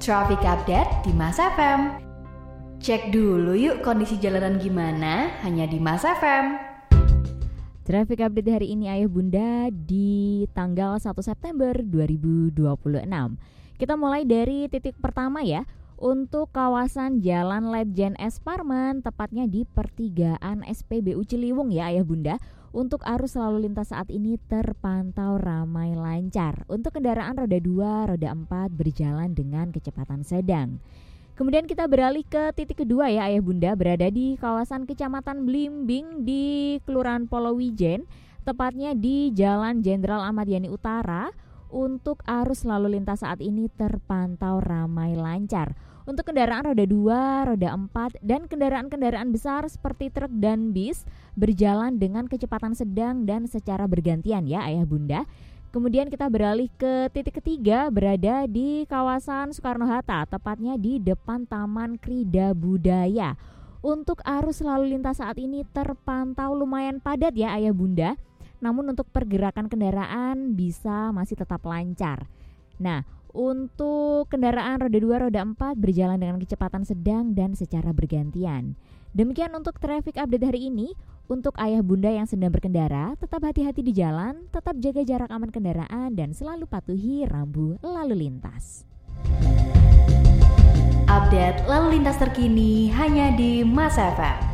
Traffic Update di Mas FM. Cek dulu yuk kondisi jalanan gimana, hanya di Mas FM. Traffic Update hari ini Ayah Bunda di tanggal 1 September 2026. Kita mulai dari titik pertama ya. Untuk kawasan Jalan Ledjen S. Parman, tepatnya di pertigaan SPBU Ciliwung ya Ayah Bunda. Untuk arus lalu lintas saat ini terpantau ramai lancar. Untuk kendaraan roda 2, roda 4 berjalan dengan kecepatan sedang. Kemudian kita beralih ke titik kedua ya Ayah Bunda, berada di kawasan Kecamatan Blimbing di Kelurahan Polowijen, tepatnya di Jalan Jenderal Ahmad Yani Utara. Untuk arus lalu lintas saat ini terpantau ramai lancar. Untuk kendaraan roda 2, roda 4 dan kendaraan-kendaraan besar seperti truk dan bis berjalan dengan kecepatan sedang dan secara bergantian ya Ayah Bunda. Kemudian kita beralih ke titik ketiga, berada di kawasan Soekarno-Hatta, tepatnya di depan Taman Krida Budaya. Untuk arus lalu lintas saat ini terpantau lumayan padat ya Ayah Bunda. Namun untuk pergerakan kendaraan bisa masih tetap lancar. Nah, untuk kendaraan roda 2, roda 4 berjalan dengan kecepatan sedang dan secara bergantian. Demikian untuk traffic update hari ini. Untuk Ayah Bunda yang sedang berkendara, tetap hati-hati di jalan, tetap jaga jarak aman kendaraan, dan selalu patuhi rambu lalu lintas. Update lalu lintas terkini hanya di Mas FM.